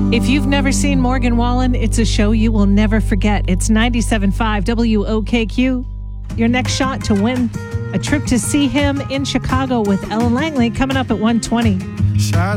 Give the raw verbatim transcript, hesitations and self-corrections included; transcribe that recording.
If you've never seen Morgan Wallen, it's a show you will never forget. It's ninety-seven point five W O K Q. Your next shot to win a trip to see him in Chicago with Ellen Langley coming up at one twenty. Shadow